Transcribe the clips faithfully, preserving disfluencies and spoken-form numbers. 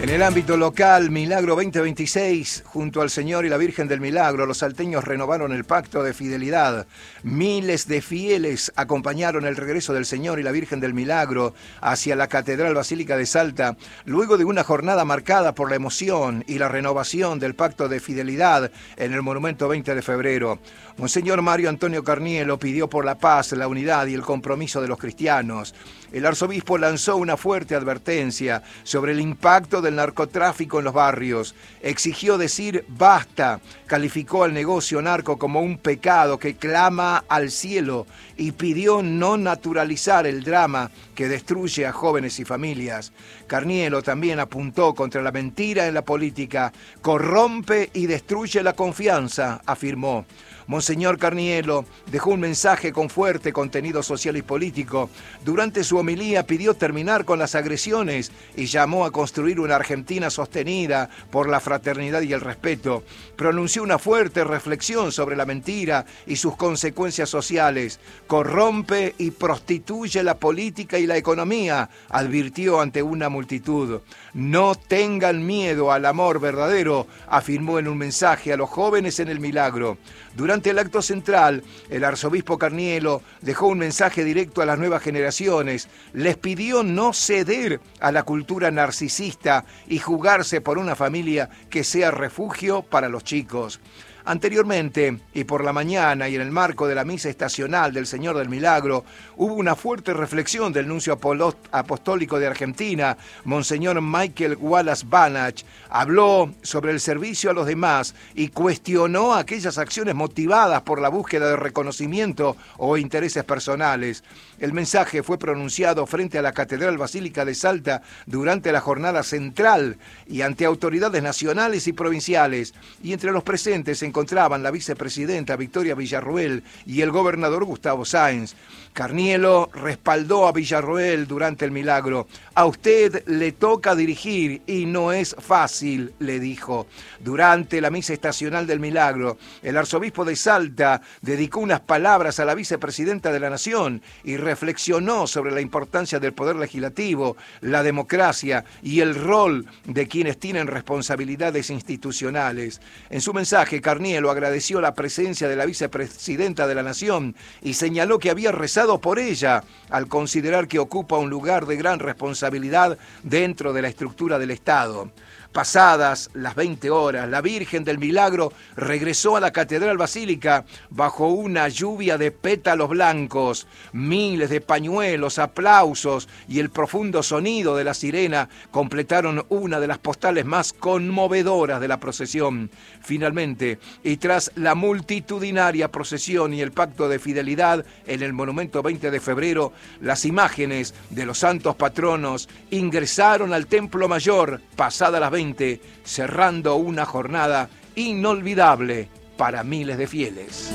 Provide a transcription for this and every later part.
En el ámbito local, Milagro veinte veintiséis, junto al Señor y la Virgen del Milagro, los salteños renovaron el pacto de fidelidad. Miles de fieles acompañaron el regreso del Señor y la Virgen del Milagro hacia la Catedral Basílica de Salta, luego de una jornada marcada por la emoción y la renovación del pacto de fidelidad en el Monumento veinte de febrero. Monseñor Mario Antonio Carnielo pidió por la paz, la unidad y el compromiso de los cristianos. El arzobispo lanzó una fuerte advertencia sobre el impacto del narcotráfico en los barrios. Exigió decir basta, calificó al negocio narco como un pecado que clama al cielo y pidió no naturalizar el drama que destruye a jóvenes y familias. Carnielo también apuntó contra la mentira en la política, corrompe y destruye la confianza, afirmó. Monseñor Carnielo dejó un mensaje con fuerte contenido social y político. Durante su homilía pidió terminar con las agresiones y llamó a construir una Argentina sostenida por la fraternidad y el respeto. Pronunció una fuerte reflexión sobre la mentira y sus consecuencias sociales. Corrompe y prostituye la política y la economía, advirtió ante una multitud. No tengan miedo al amor verdadero, afirmó en un mensaje a los jóvenes en el Milagro. Durante el acto central, el arzobispo Carnielo dejó un mensaje directo a las nuevas generaciones. Les pidió no ceder a la cultura narcisista y jugarse por una familia que sea refugio para los chicos. Anteriormente, y por la mañana y en el marco de la misa estacional del Señor del Milagro, hubo una fuerte reflexión del nuncio apostólico de Argentina, Monseñor Michael Wallace Banach. Habló sobre el servicio a los demás y cuestionó aquellas acciones motivadas por la búsqueda de reconocimiento o intereses personales. El mensaje fue pronunciado frente a la Catedral Basílica de Salta durante la jornada central y ante autoridades nacionales y provinciales, y entre los presentes se encontraban la vicepresidenta Victoria Villarruel y el gobernador Gustavo Sáenz. Carnielo respaldó a Villarruel durante el Milagro. A usted le toca dirigir y no es fácil, le dijo. Durante la misa estacional del Milagro, el arzobispo de Salta dedicó unas palabras a la vicepresidenta de la Nación y reflexionó sobre la importancia del poder legislativo, la democracia y el rol de quienes tienen responsabilidades institucionales. En su mensaje, Carnielo agradeció la presencia de la vicepresidenta de la Nación y señaló que había rezado por ella al considerar que ocupa un lugar de gran responsabilidad dentro de la estructura del Estado. Pasadas las veinte horas, la Virgen del Milagro regresó a la Catedral Basílica bajo una lluvia de pétalos blancos. Miles de pañuelos, aplausos y el profundo sonido de la sirena completaron una de las postales más conmovedoras de la procesión. Finalmente, y tras la multitudinaria procesión y el pacto de fidelidad en el Monumento veinte de febrero, las imágenes de los santos patronos ingresaron al Templo Mayor pasadas las veinte, cerrando una jornada inolvidable para miles de fieles.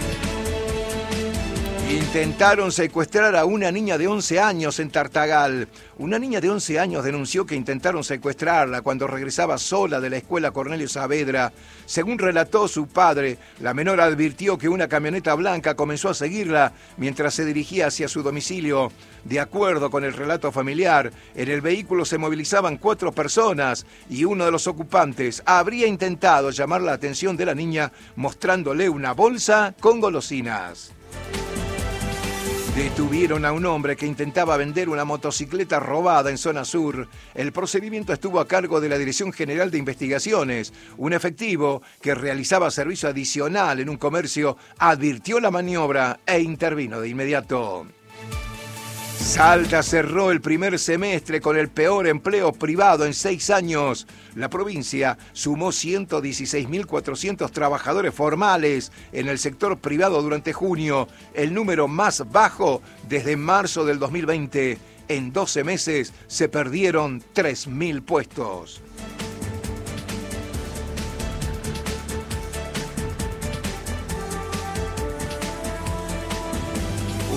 Intentaron secuestrar a una niña de once años en Tartagal. Una niña de once años denunció que intentaron secuestrarla cuando regresaba sola de la escuela Cornelio Saavedra. Según relató su padre, la menor advirtió que una camioneta blanca comenzó a seguirla mientras se dirigía hacia su domicilio. De acuerdo con el relato familiar, en el vehículo se movilizaban cuatro personas y uno de los ocupantes habría intentado llamar la atención de la niña mostrándole una bolsa con golosinas. Detuvieron a un hombre que intentaba vender una motocicleta robada en zona sur. El procedimiento estuvo a cargo de la Dirección General de Investigaciones. Un efectivo que realizaba servicio adicional en un comercio advirtió la maniobra e intervino de inmediato. Salta cerró el primer semestre con el peor empleo privado en seis años. La provincia sumó ciento dieciséis mil cuatrocientos trabajadores formales en el sector privado durante junio, el número más bajo desde marzo del dos mil veinte. En doce meses se perdieron tres mil puestos.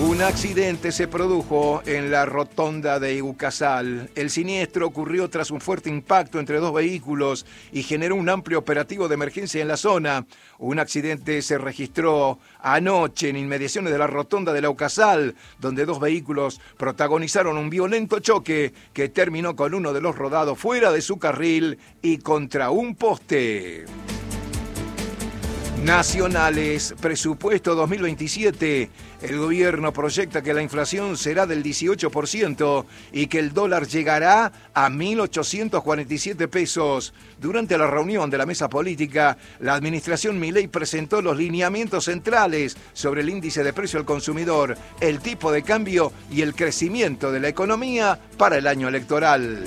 Un accidente se produjo en la rotonda de Ucasal. El siniestro ocurrió tras un fuerte impacto entre dos vehículos y generó un amplio operativo de emergencia en la zona. Un accidente se registró anoche en inmediaciones de la rotonda de la Ucasal, donde dos vehículos protagonizaron un violento choque que terminó con uno de los rodados fuera de su carril y contra un poste. Nacionales, presupuesto dos mil veintisiete. El gobierno proyecta que la inflación será del dieciocho por ciento y que el dólar llegará a mil ochocientos cuarenta y siete pesos. Durante la reunión de la mesa política, la administración Milei presentó los lineamientos centrales sobre el índice de precio al consumidor, el tipo de cambio y el crecimiento de la economía para el año electoral.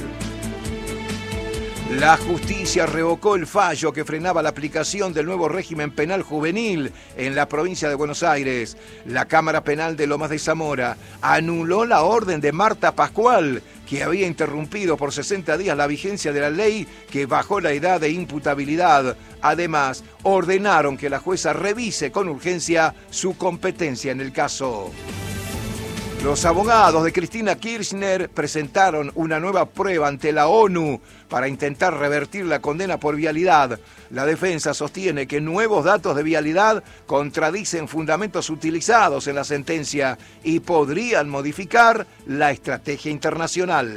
La justicia revocó el fallo que frenaba la aplicación del nuevo régimen penal juvenil en la provincia de Buenos Aires. La Cámara Penal de Lomas de Zamora anuló la orden de Marta Pascual, que había interrumpido por sesenta días la vigencia de la ley que bajó la edad de imputabilidad. Además, ordenaron que la jueza revise con urgencia su competencia en el caso. Los abogados de Cristina Kirchner presentaron una nueva prueba ante la ONU para intentar revertir la condena por vialidad. La defensa sostiene que nuevos datos de vialidad contradicen fundamentos utilizados en la sentencia y podrían modificar la estrategia internacional.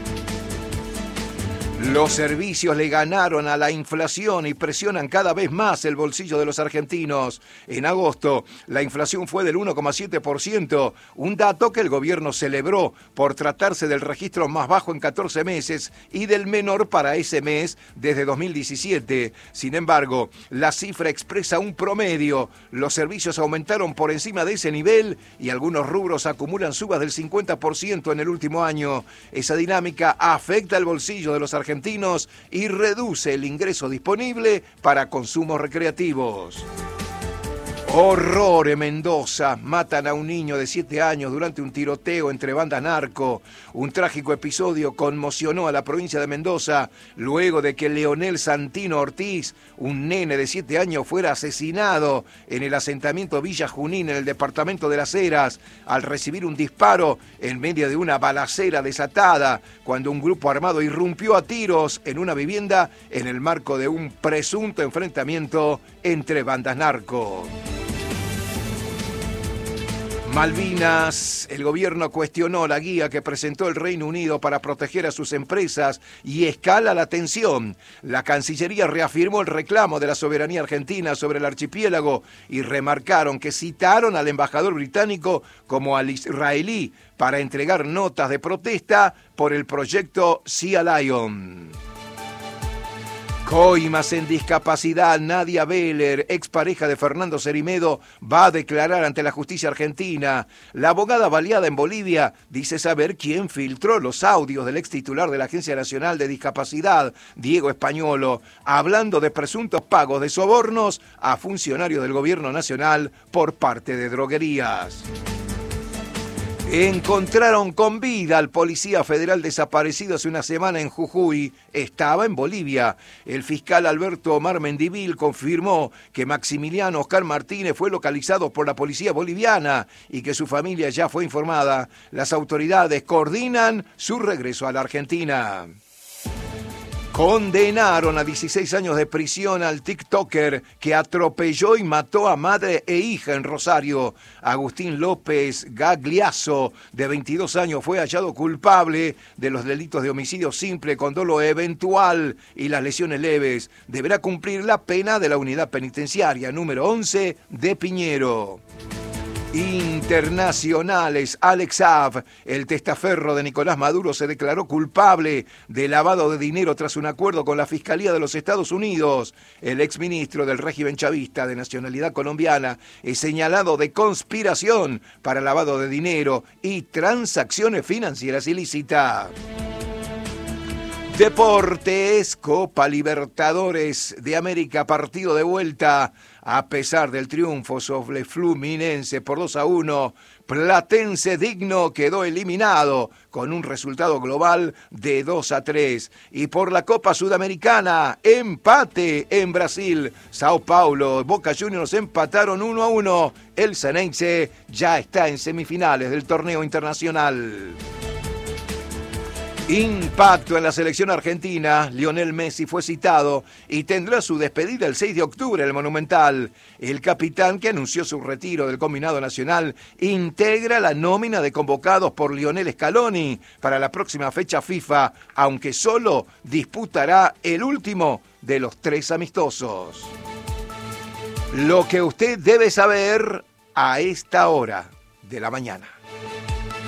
Los servicios le ganaron a la inflación y presionan cada vez más el bolsillo de los argentinos. En agosto, la inflación fue del uno coma siete por ciento, un dato que el gobierno celebró por tratarse del registro más bajo en catorce meses y del menor para ese mes desde dos mil diecisiete. Sin embargo, la cifra expresa un promedio. Los servicios aumentaron por encima de ese nivel y algunos rubros acumulan subas del cincuenta por ciento en el último año. Esa dinámica afecta el bolsillo de los argentinos y reduce el ingreso disponible para consumos recreativos. Horror en Mendoza. Matan a un niño de siete años durante un tiroteo entre bandas narco. Un trágico episodio conmocionó a la provincia de Mendoza luego de que Leonel Santino Ortiz, un nene de siete años, fuera asesinado en el asentamiento Villa Junín en el departamento de Las Heras al recibir un disparo en medio de una balacera desatada cuando un grupo armado irrumpió a tiros en una vivienda en el marco de un presunto enfrentamiento entre bandas narco. Malvinas. El gobierno cuestionó la guía que presentó el Reino Unido para proteger a sus empresas y escala la tensión. La Cancillería reafirmó el reclamo de la soberanía argentina sobre el archipiélago y remarcaron que citaron al embajador británico como al israelí para entregar notas de protesta por el proyecto Sea Lion. Coimas en discapacidad. Nadia Beller, expareja de Fernando Cerimedo, va a declarar ante la justicia argentina. La abogada baleada en Bolivia dice saber quién filtró los audios del ex titular de la Agencia Nacional de Discapacidad, Diego Españolo, hablando de presuntos pagos de sobornos a funcionarios del gobierno nacional por parte de droguerías. Encontraron con vida al policía federal desaparecido hace una semana en Jujuy. Estaba en Bolivia. El fiscal Alberto Omar Mendivil confirmó que Maximiliano Oscar Martínez fue localizado por la policía boliviana y que su familia ya fue informada. Las autoridades coordinan su regreso a la Argentina. Condenaron a dieciséis años de prisión al tiktoker que atropelló y mató a madre e hija en Rosario. Agustín López Gagliaso, de veintidós años, fue hallado culpable de los delitos de homicidio simple con dolo eventual y las lesiones leves. Deberá cumplir la pena de la unidad penitenciaria número once de Piñero. Internacionales. Alex Saab, el testaferro de Nicolás Maduro, se declaró culpable de lavado de dinero tras un acuerdo con la Fiscalía de los Estados Unidos. El exministro del régimen chavista de nacionalidad colombiana es señalado de conspiración para lavado de dinero y transacciones financieras ilícitas. Deportes. Copa Libertadores de América, partido de vuelta. A pesar del triunfo sobre Fluminense por dos a uno, Platense Digno quedó eliminado con un resultado global de dos a tres. Y por la Copa Sudamericana, empate en Brasil. Sao Paulo, Boca Juniors empataron uno a uno. El Xeneize ya está en semifinales del torneo internacional. Impacto en la selección argentina. Lionel Messi fue citado y tendrá su despedida el seis de octubre en el Monumental. El capitán, que anunció su retiro del combinado nacional, integra la nómina de convocados por Lionel Scaloni para la próxima fecha FIFA, aunque solo disputará el último de los tres amistosos. Lo que usted debe saber a esta hora de la mañana.